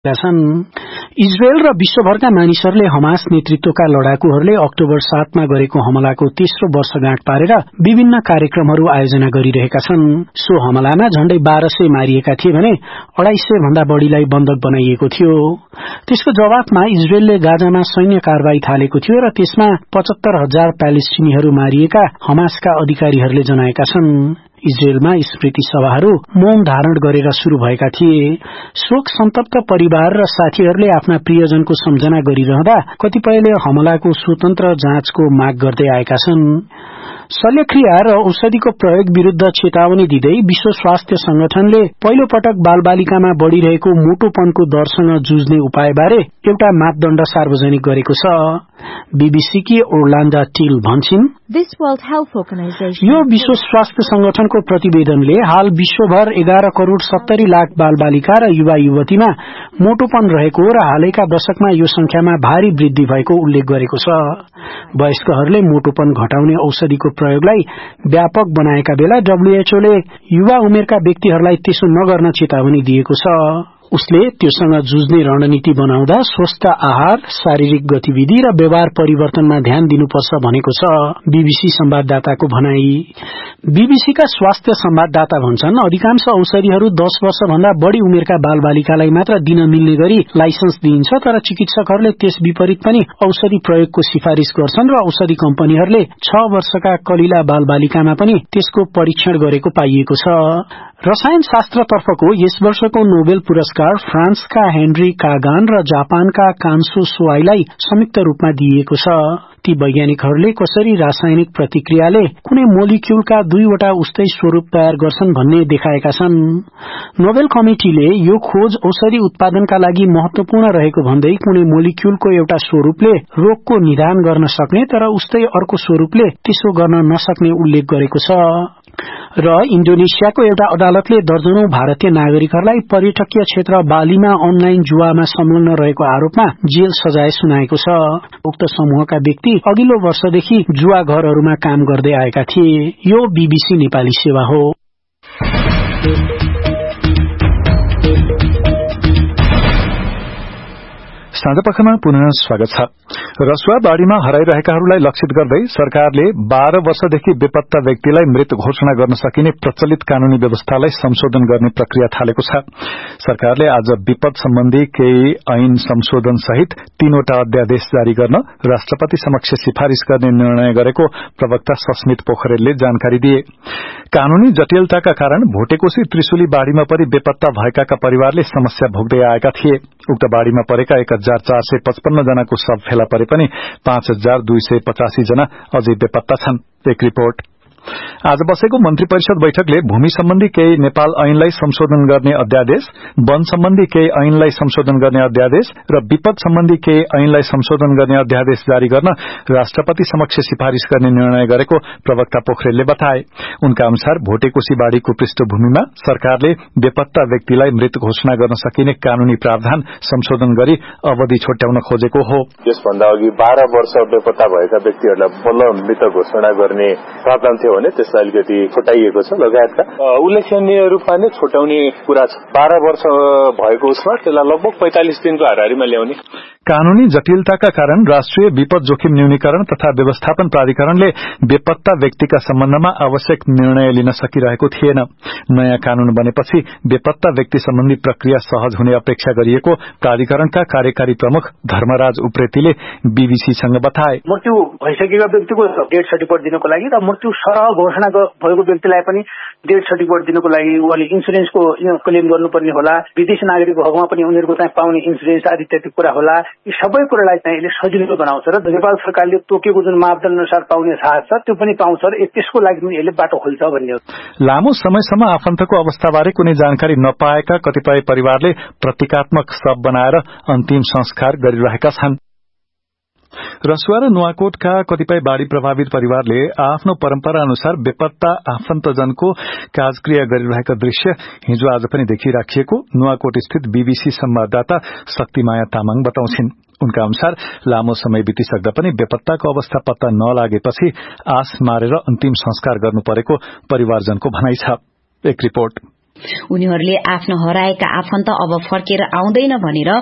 छन्। इजरायल र विश्वभरका मानिसहरूले हमास नेतृत्वका लडाकुहरूले अक्टोबर 7 मा गरेको हमलाको तेस्रो वर्षगाँठ पारेर विभिन्न कार्यक्रमहरू आयोजना गरिरहेका छन्। सो हमलामा झण्डै 1200 मारिएका थिए भने 250 भन्दा बढ़ीलाई बन्धक बनाइएको थियो। त्यसको जवाफमा इजरायलले गाजामा सैन्य कारवाही थालेको थियो र त्यसमा 75,000 प्यालेस्टिनीहरू मारिएका हमासका अधिकारीहरूले जनाएका छन्। इजरायलमा स्मृति सभाहरू मौन धारण गरेर शुरू भएका थिए। शोक सन्तप्त परिवार र साथीहरूले आफ्ना प्रियजनको सम्झना गरिरहँदा कतिपयले हमलाको स्वतन्त्र जाँचको माग गर्दै आएका छन्। शल्यक्रिया र औषधिको प्रयोग विरूद्ध चेतावनी दिँदै विश्व स्वास्थ्य संगठनले पहिलो पटक बालबालिकामा बढ़िरहेको मोटोपनको दरसँग जुझ्ने उपायबारे एउटा मापदण्ड सार्वजनिक गरेको छ। बीबीसी की ओर्लान्डा टिल भन्छिन्, यो विश्व स्वास्थ्य संगठनको प्रतिवेदनले हाल विश्वभर 11 करोड़ 70 लाख बालबालिका र युवा युवतीमा मोटोपन रहेको र हालैका दशकमा यो संख्यामा भारी वृद्धि भएको उल्लेख गरेको छ। वयस्कहरूले मोटोपन घटाउने औषधिको प्रयोगलाई व्यापक बनाएका बेला WHO ले युवा उमेरका व्यक्तिहरूलाई त्यसो नगर्न चेतावनी दिएको छ। उसले त्योसँग जुझ्ने रणनीति बनाउँदा स्वस्थ आहार, शारीरिक गतिविधि र व्यवहार परिवर्तनमा ध्यान दिनुपर्छ भनेको छ। बीबीसी संवाददाताको भनाई। बीबीसीका स्वास्थ्य संवाददाता भन्छन्, अधिकांश औषधिहरू 10 वर्ष भन्दा बढ़ी उमेरका बालबालिकालाई मात्र दिन मिल्ने गरी लाइसेन्स दिइन्छ, तर चिकित्सकहरूले त्यस विपरीत पनि औषधि प्रयोगको सिफारिश गर्छन् र औषधि कम्पनीहरूले 6 वर्षका कलिला बालबालिकामा पनि त्यसको परीक्षण गरेको पाइएको छ। रसायन शास्त्रतर्फको यस वर्षको नोबेल पुरस्कार फ्रान्सका हेनरी कागान र जापानका कान्सो सोआईलाई संयुक्त रूपमा दिइएको छ। ती वैज्ञानिकहरूले कसरी रासायनिक प्रतिक्रियाले कुनै मोलिक्युलका 2 वटा उस्तै स्वरूप तयार गर्छन् भन्ने देखाएका छन्। नोबेल कमिटिले यो खोज औषधि उत्पादनका लागि महत्वपूर्ण रहेको भन्दै कुनै मोलिक्युलको एउटा स्वरूपले रोगको निदान गर्न सक्ने तर उस्तै अर्को स्वरूपले त्यसो गर्न नसक्ने उल्लेख गरेको छ। र इन्डोनेसियाको एउटा अदालतले दर्जनौं भारतीय नागरिकहरूलाई पर्यटकीय क्षेत्र बालीमा अनलाइन जुवामा संलग्न रहेको आरोपमा जेल सजाय सुनाएको छ। उक्त समूहका व्यक्ति अघिल्लो वर्षदेखि जुवा घरहरूमा काम गर्दै आएका थिए। यो बीबीसी नेपाली सेवा हो। साँझपखमा पुनः स्वागत छ। रसुवा बाढ़ीमा हराइरहेकाहरूलाई लक्षित गर्दै सरकारले 12 वर्षदेखि बेपत्ता व्यक्तिलाई मृत घोषणा गर्न सकिने प्रचलित कानूनी व्यवस्थालाई संशोधन गर्ने प्रक्रिया थालेको छ। सरकारले आज विपद सम्बन्धी केही ऐन संशोधन सहित 3 वटा अध्यादेश जारी गर्न राष्ट्रपति समक्ष सिफारिश गर्ने निर्णय गरेको प्रवक्ता सस्मित पोखरेलले जानकारी दिए। कानूनी जटिलताका कारण भोटेकोशी त्रिशुली बाढ़ीमा परि बेपत्ता भएकाका परिवारले समस्या भोग्दै आएका थिए। उक्त बाढ़ीमा परेका 1455 जनाको शव फेला परे पनि 5285 जना अझै बेपत्ता छन्। एक रिपोर्ट। आज बसेको मन्त्री परिषद बैठकले भूमि सम्बन्धी केही नेपाल ऐनलाई संशोधन गर्ने अध्यादेश, वन सम्बन्धी केही ऐनलाई संशोधन गर्ने अध्यादेश र विपद सम्बन्धी केही ऐनलाई संशोधन गर्ने अध्यादेश जारी गर्न राष्ट्रपति समक्ष सिफारिश गर्ने निर्णय गरेको प्रवक्ता पोखरेलले बताए। उनका अनुसार भोटेकोशी बाढ़ीको पृष्ठभूमिमा सरकारले बेपत्ता व्यक्तिलाई मृत घोषणा गर्न सकिने कानूनी प्रावधान संशोधन गरी अवधि छोट्याउन खोजेको हो। यसभन्दा अघि 12 वर्ष बेपत्ता भएका व्यक्तिहरूलाई बल्ल मृत घोषणा गर्ने प्रावधान थियो भने त्यसलाई अलिकति छोटाइएको छ। लगायतका उल्लेखनीय रूपमा नै छोटाउने कुरा छ। 12 वर्ष भएको उसमा त्यसलाई लगभग 45 दिनको हाराहारीमा ल्याउने। कानूनी जटिलताका कारण राष्ट्रिय विपद जोखिम न्यूनीकरण तथा व्यवस्थापन प्राधिकरणले बेपत्ता व्यक्तिका सम्बन्धमा आवश्यक निर्णय लिन सकिरहेको थिएन। नयाँ कानून बनेपछि बेपत्ता व्यक्ति सम्बन्धी प्रक्रिया सहज हुने अपेक्षा गरिएको प्राधिकरणका कार्यकारी प्रमुख धर्मराज उप्रेतीले बीबीसीसँग बताए। मृत्यु भइसकेका व्यक्तिको डेथ सर्टिफिकेट दिनको लागि र मृत्यु सरह घोषणा भएको व्यक्तिलाई पनि डेथ सर्टिफिकेट दिनको लागि उहाँले इन्सुरेन्सको क्लेम गर्नुपर्ने होला। विदेशी नागरिक भएकोमा पनि उनीहरूको चाहिँ पाउने इन्सुरेन्स आदि इत्यादि कुरा होला। यी सबै कुरालाई चाहिँ यसले सजिलो बनाउँछ र नेपाल सरकारले तोकेको जुन मापदण्ड अनुसार पाउने साहस छ त्यो पनि पाउँछ र त्यसको लागि पनि यसले बाटो खोल्छ भन्ने हो। लामो समयसम्म आफन्तको अवस्थाबारे कुनै जानकारी नपाएका कतिपय परिवारले प्रतीकात्मक शव बनाएर अन्तिम संस्कार गरिरहेका छन्। रसुवा र नुवाकोटका कतिपय बाढ़ी प्रभावित परिवारले आफ्नो परम्परा अनुसार बेपत्ता आफन्तजनको काजक्रिया गरिरहेका दृश्य हिजो आज पनि देखिराखिएको नुवाकोट स्थित बीबीसी संवाददाता शक्तिमाया तामाङ बताउँछिन्। उनका अनुसार लामो समय बितिसक्दा पनि बेपत्ताको अवस्था पत्ता नलागेपछि आस मारेर अन्तिम संस्कार गर्नु परेको परिवारजनको भनाइ छ। एक रिपोर्ट। उनीहरूले आफ्नो हराएका आफन्त अब फर्केर आउँदैन भनेर